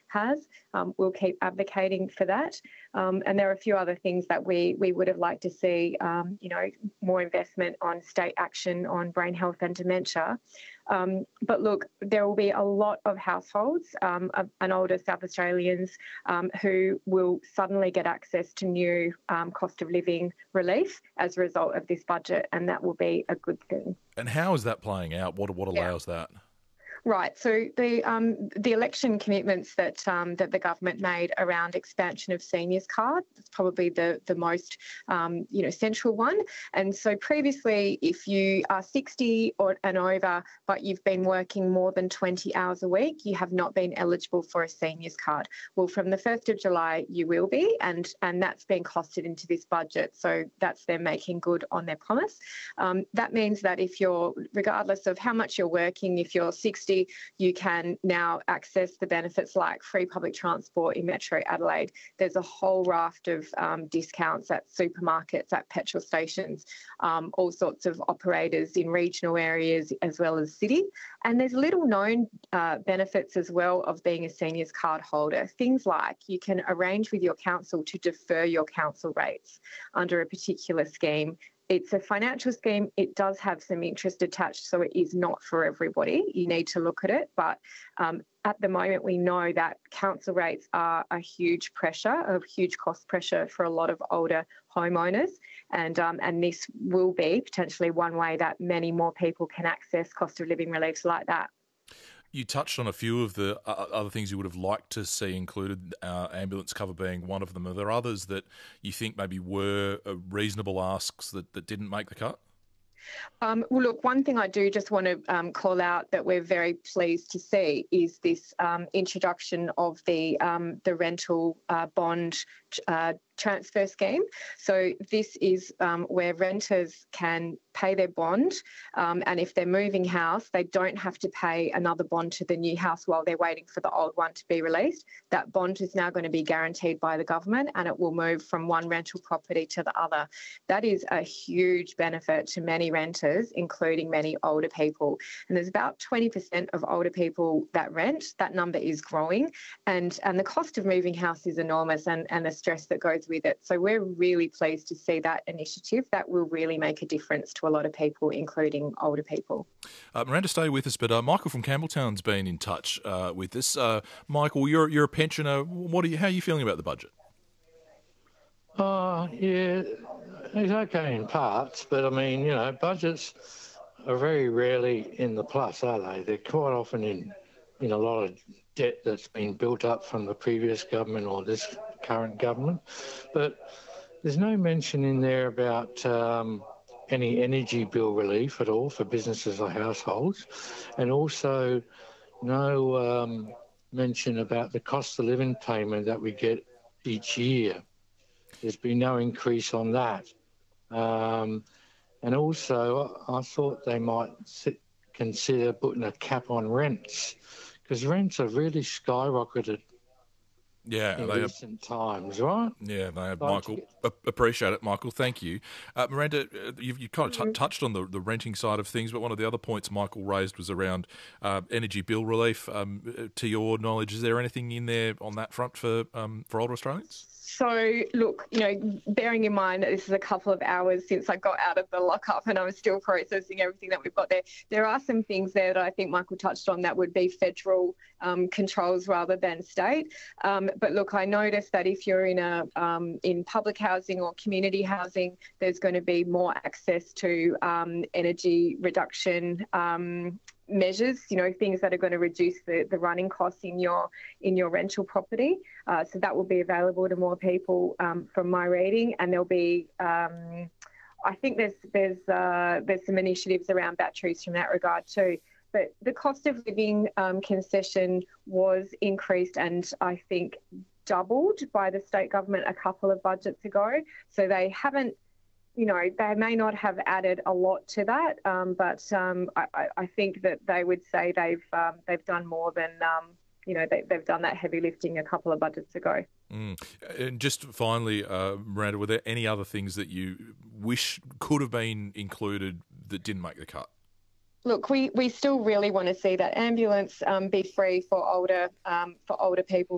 has. We'll keep advocating for that. And there are a few other things that we would have liked to see, more investment on state action on brain health and dementia. But look, there will be a lot of households and older South Australians who will suddenly get access to new cost of living relief as a result of this budget, and that will be a good thing. And how is that playing out? What allows that? Right. So the election commitments that the government made around expansion of seniors card is probably the most central one. And so previously, if you are 60 and over, but you've been working more than 20 hours a week, you have not been eligible for a seniors card. Well, from the 1st of July, you will be, and that's been costed into this budget. So that's them making good on their promise. That means that if you're, regardless of how much you're working, if you're 60, you can now access the benefits like free public transport in Metro Adelaide. There's a whole raft of discounts at supermarkets, at petrol stations, all sorts of operators in regional areas as well as city. And there's little known benefits as well of being a seniors card holder. Things like you can arrange with your council to defer your council rates under a particular scheme. It's a financial scheme. It does have some interest attached, so it is not for everybody. You need to look at it. But at the moment, we know that council rates are a huge pressure, a huge cost pressure for a lot of older homeowners. And this will be potentially one way that many more people can access cost of living reliefs like that. You touched on a few of the other things you would have liked to see included, ambulance cover being one of them. Are there others that you think maybe were reasonable asks that didn't make the cut? Well, look, one thing I do just want to call out that we're very pleased to see is this introduction of the rental bond transfer scheme. So this is where renters can pay their bond, and if they're moving house, they don't have to pay another bond to the new house while they're waiting for the old one to be released. That bond is now going to be guaranteed by the government, and it will move from one rental property to the other. That is a huge benefit to many renters, including many older people. And there's about 20% of older people that rent. That number is growing, and the cost of moving house is enormous, and the stress that goes with it. So we're really pleased to see that initiative. That will really make a difference to a lot of people, including older people. Miranda, stay with us, but Michael from Campbelltown's been in touch with us. Michael, you're a pensioner. How are you feeling about the budget? Yeah, it's okay in parts, but I mean, budgets are very rarely in the plus, are they? They're quite often in a lot of debt that's been built up from the previous government or this current government. But there's no mention in there about any energy bill relief at all for businesses or households, and also no mention about the cost of living payment that we get each year. There's been no increase on that. And also, I thought they might consider putting a cap on rents, because rents have really skyrocketed in recent times, right? Yeah, they have, Michael. Appreciate it, Michael. Thank you. Miranda, you kind of touched on the renting side of things, but one of the other points Michael raised was around energy bill relief. To your knowledge, is there anything in there on that front for older Australians? So, look, bearing in mind that this is a couple of hours since I got out of the lockup and I'm still processing everything that we've got there are some things there that I think Michael touched on that would be federal controls rather than state. But look, I noticed that if you're in public housing or community housing, there's going to be more access to energy reduction measures, things that are going to reduce the running costs in your rental property. So that will be available to more people from my reading, and there'll be I think there's some initiatives around batteries from that regard too. But the cost of living concession was increased and I think doubled by the state government a couple of budgets ago. So they haven't, they may not have added a lot to that, but I think that they would say they've done more than, they've done that heavy lifting a couple of budgets ago. And just finally, Miranda, were there any other things that you wish could have been included that didn't make the cut? Look, we still really want to see that ambulance be free for older people